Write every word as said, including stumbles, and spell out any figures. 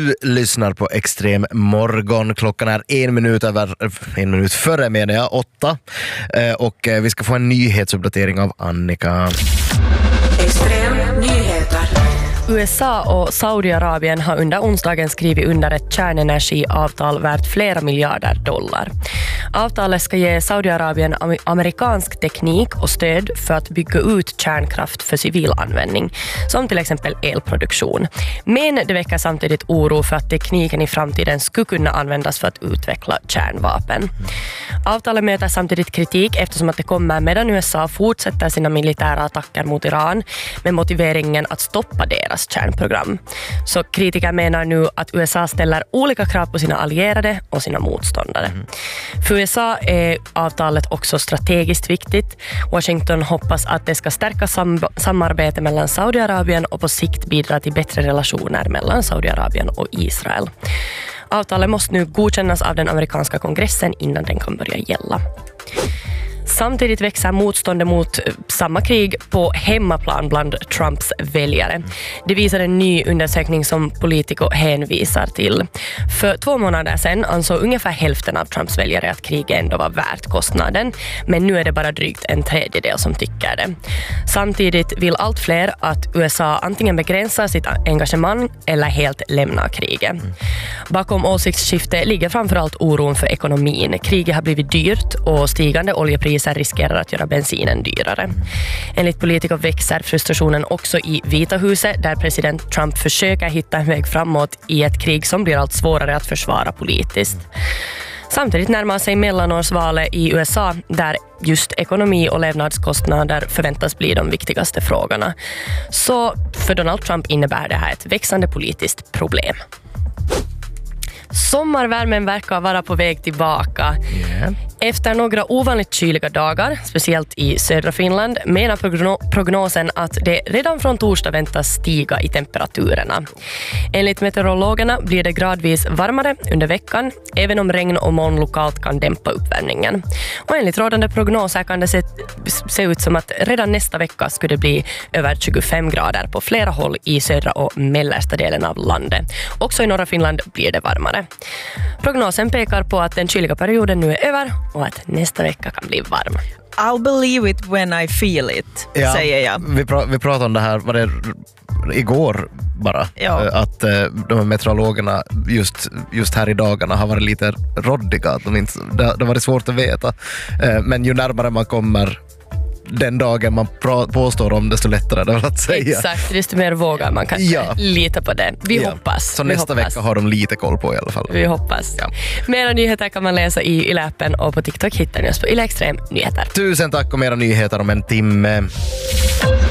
Du lyssnar på Extrem morgon. Klockan är en minut över, en minut före menar jag, åtta. Och vi ska få en nyhetsuppdatering av Annika. Extrem nyheter. U S A och Saudiarabien har under onsdagen skrivit under ett kärnenergiavtal värt flera miljarder dollar. Avtalet ska ge Saudiarabien amerikansk teknik och stöd för att bygga ut kärnkraft för civil användning, som till exempel elproduktion. Men det väcker samtidigt oro för att tekniken i framtiden skulle kunna användas för att utveckla kärnvapen. Avtalet möter samtidigt kritik eftersom att det kommer medan U S A fortsätter sina militära attacker mot Iran med motiveringen att stoppa deras kärnprogram. Så kritiker menar nu att U S A ställer olika krav på sina allierade och sina motståndare. Mm. För U S A är avtalet också strategiskt viktigt. Washington hoppas att det ska stärka sam- samarbete mellan Saudiarabien och på sikt bidra till bättre relationer mellan Saudiarabien och Israel. Avtalet måste nu godkännas av den amerikanska kongressen innan den kan börja gälla. Samtidigt växer motståndet mot samma krig på hemmaplan bland Trumps väljare. Det visar en ny undersökning som Politico hänvisar till. För två månader sedan ansåg ungefär hälften av Trumps väljare att kriget ändå var värt kostnaden. Men nu är det bara drygt en tredjedel som tycker det. Samtidigt vill allt fler att U S A antingen begränsar sitt engagemang eller helt lämnar kriget. Bakom åsiktsskiftet ligger framförallt oron för ekonomin. Kriget har blivit dyrt och stigande oljepriser riskerar att göra bensinen dyrare. Enligt Politico växer frustrationen också i Vita huset, där president Trump försöker hitta en väg framåt i ett krig som blir allt svårare att försvara politiskt. Samtidigt närmar sig mellanårsvalet i U S A, där just ekonomi och levnadskostnader förväntas bli de viktigaste frågorna. Så för Donald Trump innebär det här ett växande politiskt problem. Sommarvärmen verkar vara på väg tillbaka. Yeah. Efter några ovanligt kyliga dagar, speciellt i södra Finland, menar progno- prognosen att det redan från torsdag väntas stiga i temperaturerna. Enligt meteorologerna blir det gradvis varmare under veckan, även om regn och moln lokalt kan dämpa uppvärmningen. Och enligt rådande prognoser kan det se, se ut som att redan nästa vecka skulle det bli över tjugofem grader på flera håll i södra och mellersta delen av landet. Också i norra Finland blir det varmare. Prognosen pekar på att den kyliga perioden nu är över och att nästa vecka kan bli varm. I'll believe it when I feel it, ja, säger jag. Vi, pra- vi pratade om det här, var det igår bara, ja. att uh, de här meteorologerna just, just här i dagarna har varit lite roddiga. De inte, det, det var det svårt att veta. Uh, men ju närmare man kommer den dagen man pra- påstår om, desto lättare det att säga. Exakt, desto mer vågar man kanske ja. lita på det. Vi ja. hoppas. Så vi nästa hoppas. vecka har de lite koll på i alla fall. Vi hoppas. Ja. Mera nyheter kan man läsa i Yle-appen och på TikTok hittar ni oss på Yle Extrem Nyheter. Tusen tack och mera nyheter om en timme.